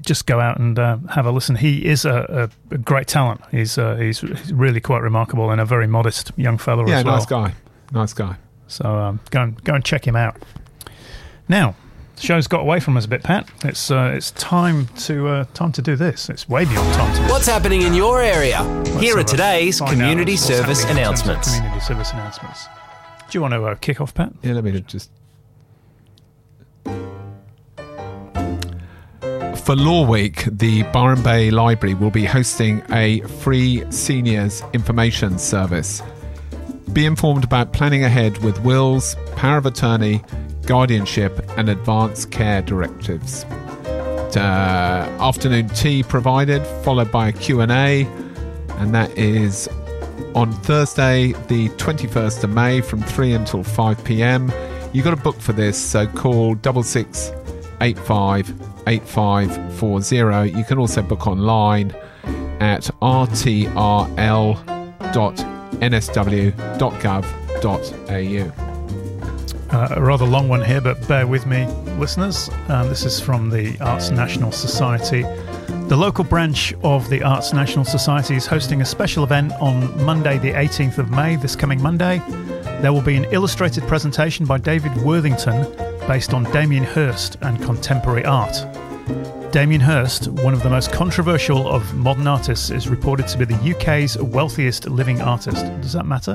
just go out and have a listen. He is a great talent. He's really quite remarkable and a very modest young fellow as well. Yeah, nice guy. So go and check him out. Now, the show's got away from us a bit, Pat. It's time to do this. It's way beyond time to do What's happening in your area? Here are today's community service announcements. Community service announcements. Do you want to kick off, Pat? Yeah, let me just... For Law Week, the Byron Bay Library will be hosting a free seniors information service. Be informed about planning ahead with wills, power of attorney, guardianship and advanced care directives. Afternoon tea provided, followed by a Q&A, and that is on Thursday the 21st of May from 3 until 5 p.m. You've got to book for this, so call 66858540. You can also book online at rtrl.nsw.gov.au. A rather long one here, but bear with me, listeners. This is from the Arts National Society. The local branch of the Arts National Society is hosting a special event on Monday the 18th of May, this coming Monday. There will be an illustrated presentation by David Worthington based on Damien Hirst and contemporary art. Damien Hirst, one of the most controversial of modern artists, is reported to be the UK's wealthiest living artist. Does that matter?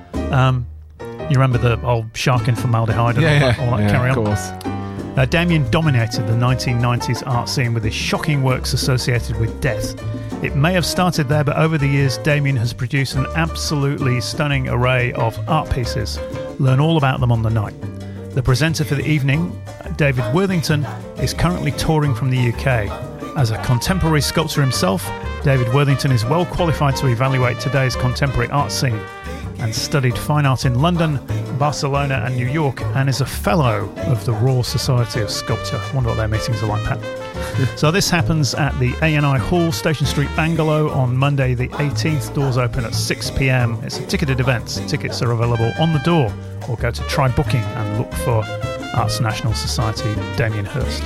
You remember the old shark in formaldehyde and all that carry on? Of course. Damien dominated the 1990s art scene with his shocking works associated with death. It may have started there, but over the years, Damien has produced an absolutely stunning array of art pieces. Learn all about them on the night. The presenter for the evening, David Worthington, is currently touring from the UK. As a contemporary sculptor himself, David Worthington is well qualified to evaluate today's contemporary art scene, and studied fine art in London, Barcelona and New York, and is a fellow of the Royal Society of Sculpture. I wonder what their meetings are like, Pat. So this happens at the ANI Hall, Station Street, Bangalow on Monday the 18th. Doors open at 6 p.m. It's a ticketed event. Tickets are available on the door, or go to Try Booking and look for Arts National Society Damien Hirst.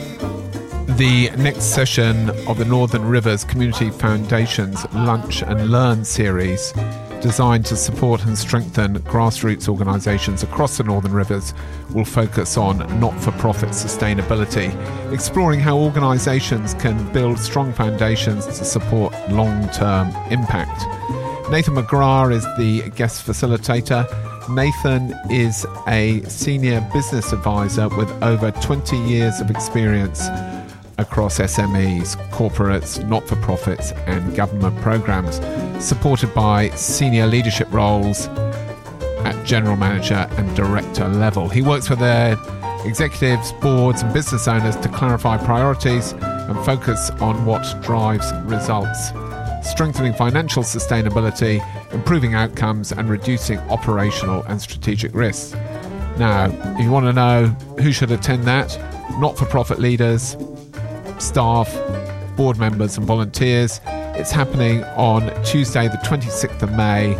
The next session of the Northern Rivers Community Foundation's Lunch and Learn series, designed to support and strengthen grassroots organisations across the Northern Rivers, will focus on not-for-profit sustainability, exploring how organisations can build strong foundations to support long-term impact. Nathan McGrath is the guest facilitator. Nathan is a senior business advisor with over 20 years of experience across SMEs, corporates, not-for-profits and government programs, supported by senior leadership roles at general manager and director level. He works with their executives, boards and business owners to clarify priorities and focus on what drives results, strengthening financial sustainability, improving outcomes and reducing operational and strategic risks. Now, if you want to know who should attend that, not-for-profit leaders, staff, board members and volunteers. It's happening on Tuesday the 26th of May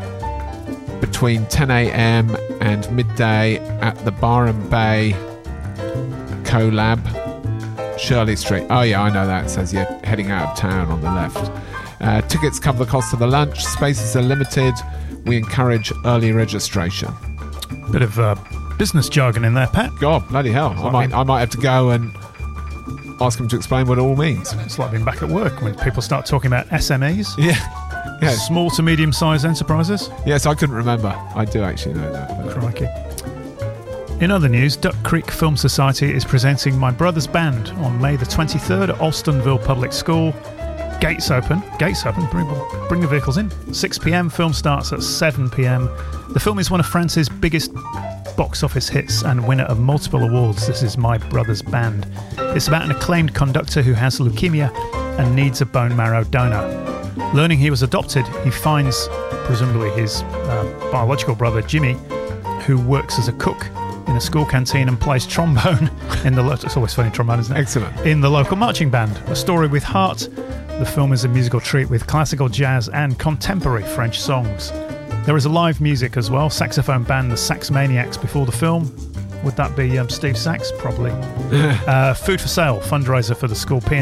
between 10 a.m. and midday at the Byron Bay CoLab, Shirley Street. Oh yeah, I know that. It says you're heading out of town on the left. Tickets cover the cost of the lunch. Spaces are limited. We encourage early registration. Bit of business jargon in there, Pat. God, bloody hell. I might have to go and ask him to explain what it all means. It's like being back at work when people start talking about SMEs. Yeah. Small to medium-sized enterprises. Yes, I couldn't remember. I do actually know that. Crikey. In other news, Duck Creek Film Society is presenting My Brother's Band on May the 23rd at Alstonville Public School. Gates open, bring the vehicles in. 6 p.m, film starts at 7 p.m. The film is one of France's biggest box office hits and winner of multiple awards. This is My Brother's Band. It's about an acclaimed conductor who has leukemia and needs a bone marrow donor. Learning he was adopted, he finds, presumably his biological brother Jimmy, who works as a cook in a school canteen and plays trombone in the... It's always funny, trombone, isn't it? Excellent. In the local marching band. A story with heart. The film is a musical treat with classical jazz and contemporary French songs. There is a live music as well. Saxophone band The Sax Maniacs before the film. Would that be Steve Sachs? Probably. Food for sale, fundraiser for the school